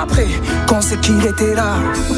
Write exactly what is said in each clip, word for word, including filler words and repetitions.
après qu'on sait qu'il était là.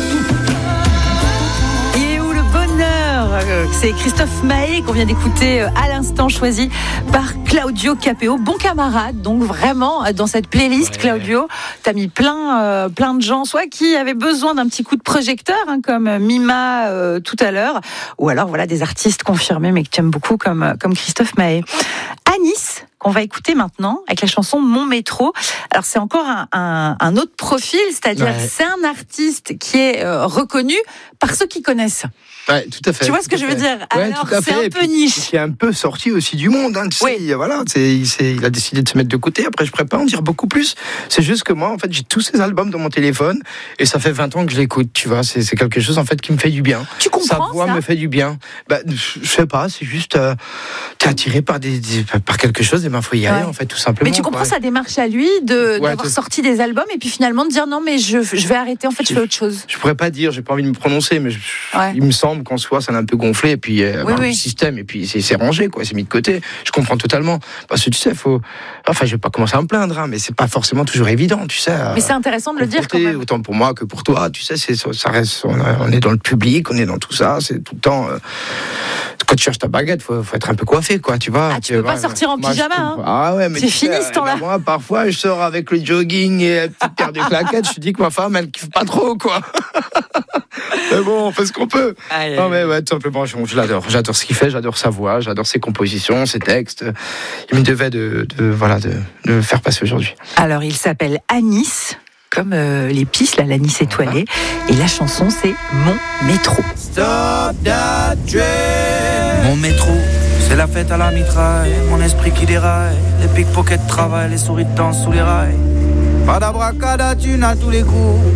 Et où le bonheur, c'est Christophe Maé qu'on vient d'écouter à l'instant, choisi par Claudio Capéo, bon camarade. Donc vraiment dans cette playlist, ouais. Claudio, t'as mis plein, euh, plein de gens, soit qui avaient besoin d'un petit coup de projecteur, hein, comme Mima euh, tout à l'heure, ou alors voilà des artistes confirmés mais que tu aimes beaucoup comme comme Christophe Maé. Anis, qu'on va écouter maintenant avec la chanson Mon Métro. Alors c'est encore un, un, un autre profil, c'est-à-dire ouais. c'est un artiste qui est euh, reconnu par ceux qui connaissent. Ouais, tout à fait. Tu vois ce que je veux dire? Ouais, Alors tout à c'est fait. un peu niche. C'est un peu sorti aussi du monde. Hein, tu sais, oui. Voilà, c'est, il, c'est, il a décidé de se mettre de côté. Après, je pourrais pas en dire beaucoup plus. C'est juste que moi, en fait, j'ai tous ces albums dans mon téléphone et ça fait vingt ans que je l'écoute. Tu vois, c'est, c'est quelque chose en fait qui me fait du bien. Tu comprends? Sa voix ça me fait du bien. Bah, je sais pas. C'est juste, euh, t'es attiré par des, des par quelque chose et ben faut y aller ouais. en fait, tout simplement. Mais tu comprends quoi. Sa démarche à lui de ouais, d'avoir sorti des albums et puis finalement de dire non mais je je vais arrêter. En fait, je, je fais autre chose. Je pourrais pas dire. J'ai pas envie de me prononcer, mais je, ouais. il me semble qu'en soi, ça l'a un peu gonflé et puis euh, oui, oui. du système et puis c'est, c'est rangé quoi, c'est mis de côté. Je comprends totalement parce que tu sais, faut. Enfin, je vais pas commencer à me plaindre, hein, mais c'est pas forcément toujours évident, tu sais. Mais c'est intéressant de le dire quand même. Autant pour moi que pour toi, tu sais, c'est ça reste. On est dans le public, on est dans tout ça, c'est tout le temps. Euh, quand tu cherches ta baguette, faut, faut être un peu coiffé, quoi, tu vois. Ah, tu peux pas ouais, sortir en pyjama, hein. Ah ouais, mais c'est fini ce temps-là. Moi, parfois, je sors avec le jogging et la petite paire de claquettes. Je dis que ma femme, elle kiffe pas trop, quoi. Mais bon, on fait ce qu'on peut. Aïe, non mais ouais, tout simplement, je, je l'adore. J'adore ce qu'il fait, j'adore sa voix, j'adore ses compositions, ses textes. Il me devait de, de voilà, de, de faire passer aujourd'hui. Alors, il s'appelle Anis. Comme euh, les pistes, là, l'anis étoilé. Et la chanson, c'est Mon Métro. Stop that train. Mon métro, c'est la fête à la mitraille. Mon esprit qui déraille. Les pickpockets travaillent, les souris dansent sous les rails. Pas d'abracada, tu n'as tous les coups.